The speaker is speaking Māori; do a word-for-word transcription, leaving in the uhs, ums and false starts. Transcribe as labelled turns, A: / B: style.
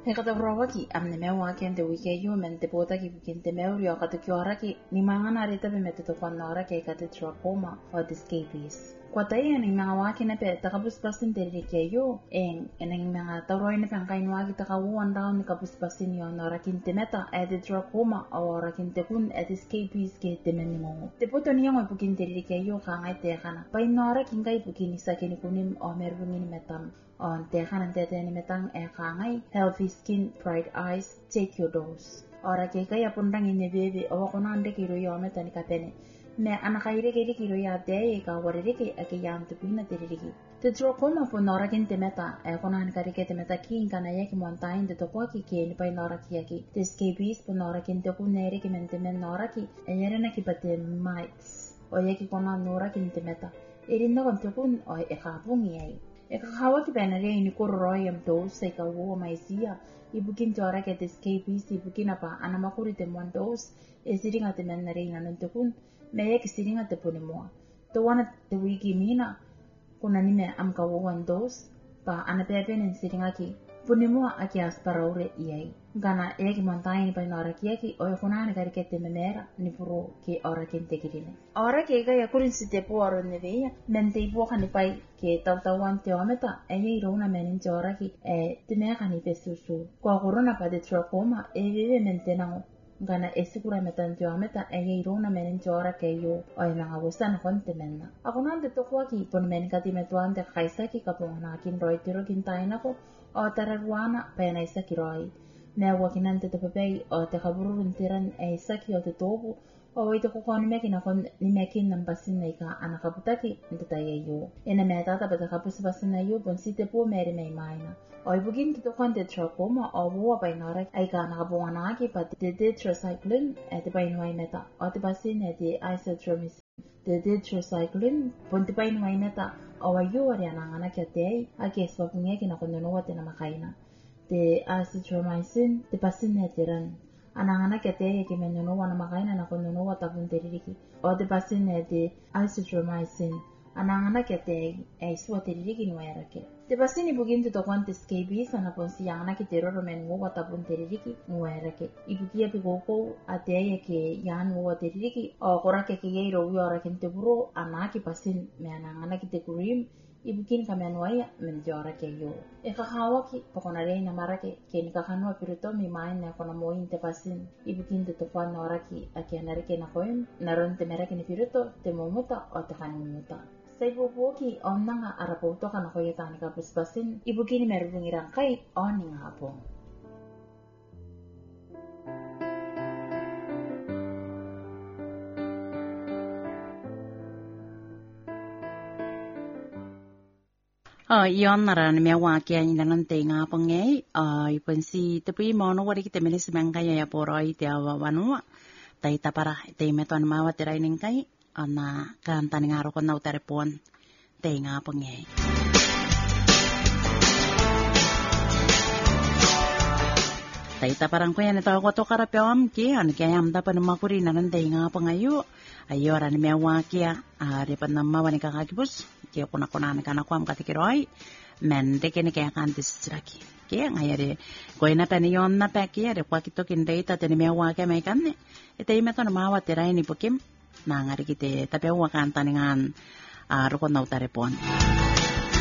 A: Hekatavrovaki amne mewaki de wike human de botaki bukin de meurio katukioraki ni mangana rita bemete to kwanora ke kate trachoma or the scabies. Kwatai ni mga waki na pe takabuspasin derike yo en eneng mga tauroy na pangkain waki takawuan daw ni kabuspasin yo na rakin temeta edi trachoma o rakin tekun edi scabies ke temenimo. Te poto niya mo bukin derike yo kangay tekana. Pain nora kingay bukin isa kinikunim o merbungin metam. On tekana tete ni metang e kangay healthy skin, bright eyes, take your dose. Ora ke kaya pundang ini bebe o konande kiro yo meta ni kapene. Me anakaire ke kiro ya de ka warere ke ake yam tu pina terigi. Te trachoma po nora kin temeta e konan karike temeta kin kana yeki montain de topo ki ke ni pai nora ki yaki. Te scabies po nora kin te ku nere ki mentemen nora ki e yere na ki pate mites. O yeki konan nora kin temeta. Irin no kam te kun o e kapungi ai. E kakawa ki benare ini kororoy am dose ka wo maisia. Ibukin tora ke te scabies ibukin apa anamakuri te mon dose e siringa te menare ina nun te kun. Me yeki siringa te pune moa. Te wana te wiki mina kuna nime am ka wowan dos pa anapepen siringa ki pune moa aki asparaure iai. Gana yeki montaini pa nora ki yeki o kuna ne karike te memera ni puro ki ora kente kirine. Ora ke ga yakurin si te po oro ne veia mente ipo kani pai ke tautawan te ometa e ye irona menin te ora ki e te mea kani pe susu. Kwa korona pa de trachoma e vive mente nango. Gana esikura metan te ometa e ye irona menin te ora ke yo o e nanga wosan konte menna. Ako nante tokwa ki pon men kati metuan te kaisa ki kapongana kin roi tiro kin taina ko o tararuana pa yana isa ki roi. Mea wakinante te pepei o te kabururun tiran e isa ki o te tobu o wei te koko ni meki na kon ni meki nambasin nei ka anakaputaki nte ta ye yo. Ena mea tata pa te kapusipasin na yo pon si te po meri mei maina. O ibugin ki tokon te trachoma o wua pa inora ai ka nakabungana ki pa te tetracycline e te pa inuai meta o te pasin e te isotretinoin. Te tetracycline pon te pa inuai meta o wa yo ari anangana ki a te ei a ki espapungia ki na kondonoa te na makaina. Te azithromycin te pasin e te ran. Anangana ke te e ke menonoa na makaina na kondonoa tapun te ririki. O te pasin e te azithromycin. Anangana ke te e isua te ririki nua erake. Te pasin ibugin te tokuan te scabies ana ponsi yangana ki te roro men ngua tapun te ririki nua erake. Ibukia pi koko a te e ke yan ngua te ririki. O korake ke yeiro ui ora ken te buro ana ki pasin me anangana ki te kurim. Ibukin ka menuaya men te ora ke yo. E kakawa ki pokona rei na marake ke ni kakanua piruto mi main na kona moin te pasin. Ibukin te tokuan na ora ki a ke anarike na koem. Naron te merake ni piruto te momuta o te kanumuta. Sa ibubuki o nanga araputo ka na koyata ni kapuspasin. Ibukin ni merubungi rangkai o ni ngapong.
B: Oh, iyon na rin may waki ang inanante nga po ngay. Uh, ipon si tapuy mo no wari kita milis mangkaya ya poro iti awawanua. Tay tapara iti meto ang mawa tiray ning kay. Ana kanta ni nga ro ko na utaripon. Tay nga po ngay. Tay taparang ko yan ito ako to karapyawam ki. Ano kaya amda pa naman ko rin nanantay nga po ngayo. Ayo rin may waki ya. Aripan na mawa ni kakakibus. Kaya kuna kuna na kana kwam katikiroy men de kene kaya kantis raki kaya ngayare koy na paniyon na peki re kwa kito kinde ta tene me wa ke me kanne ete imeto na mawa terai ni pokim na ngari kite tapi wa kanta ningan aro ko na utarepon.